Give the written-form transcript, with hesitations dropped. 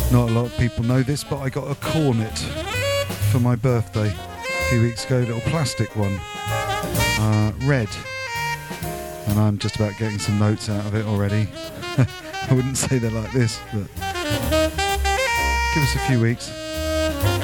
Not a lot of people know this, but I got a cornet for my birthday a few weeks ago, a little plastic one, red, and I'm just about getting some notes out of it already. I wouldn't say they're like this, but give us a few weeks.